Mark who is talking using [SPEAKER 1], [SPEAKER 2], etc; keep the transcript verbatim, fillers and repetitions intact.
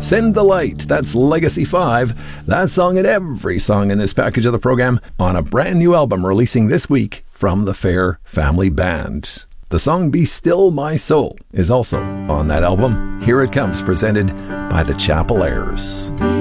[SPEAKER 1] Send the Light. That's Legacy five. That song and every song in this package of the program on a brand new album releasing this week from the Fair Family Band. The song Be Still My Soul is also on that album. Here it comes, presented by the Chapel Airs.